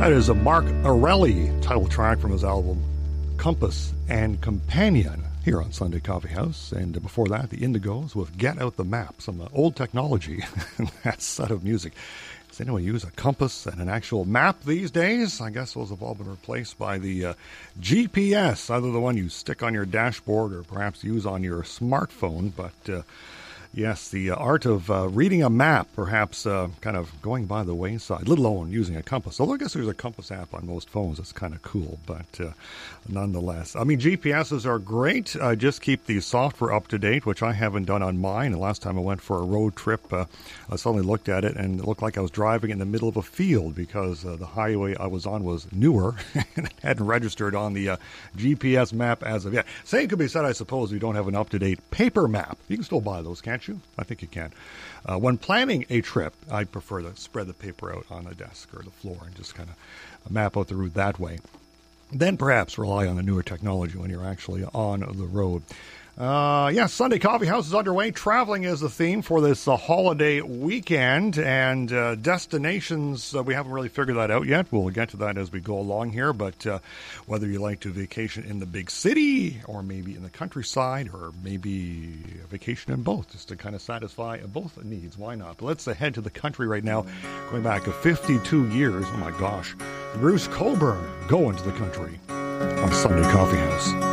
That is a Mark Arelli title track from his album Compass and Companion here on Sunday Coffee House. And before that, the Indigos with Get Out the Map, some old technology in that set of music. Does anyone use a compass and an actual map these days? I guess those have all been replaced by the GPS, either the one you stick on your dashboard or perhaps use on your smartphone. But yes, the art of reading a map, perhaps kind of going by the wayside, let alone using a compass. Although I guess there's a compass app on most phones. It's kind of cool, but nonetheless. I mean, GPSs are great. Just keep the software up to date, which I haven't done on mine. The last time I went for a road trip, I suddenly looked at it, and it looked like I was driving in the middle of a field because the highway I was on was newer and it hadn't registered on the GPS map as of yet. Same could be said, I suppose, if you don't have an up-to-date paper map. You can still buy those, can't you? I think you can. When planning a trip, I prefer to spread the paper out on the desk or the floor and just kind of map out the route that way. Then perhaps rely on the newer technology when you're actually on the road. Sunday Coffee House is underway. Traveling is the theme for this holiday weekend, and destinations, we haven't really figured that out yet. We'll get to that as we go along here, but whether you like to vacation in the big city or maybe in the countryside or maybe a vacation in both, just to kind of satisfy both needs, why not? But let's head to the country right now, going back 52 years. Oh my gosh. Bruce Cockburn going to the country on Sunday Coffee House.